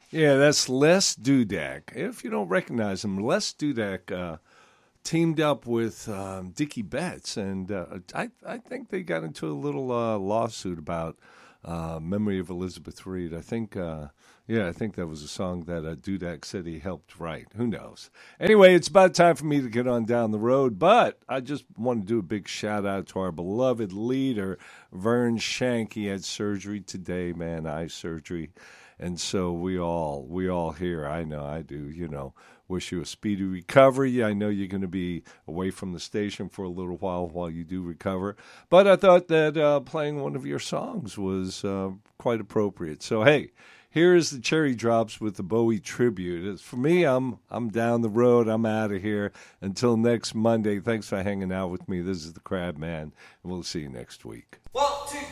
Yeah, that's Les Dudek. If you don't recognize him, Les Dudek teamed up with Dickie Betts, and I think they got into a little lawsuit about Memory of Elizabeth Reed. I think that was a song that Dudek said he helped write. Who knows? Anyway, it's about time for me to get on down the road, but I just want to do a big shout out to our beloved leader, Vern Shank. He had surgery today, man, eye surgery. And so we all here, I know I do, wish you a speedy recovery. I know you're going to be away from the station for a little while you do recover. But I thought that playing one of your songs was quite appropriate. So, hey, here is the Cherry Drops with the Bowie tribute. As for me, I'm down the road. I'm out of here. Until next Monday, thanks for hanging out with me. This is the Crab Man, and we'll see you next week. Well,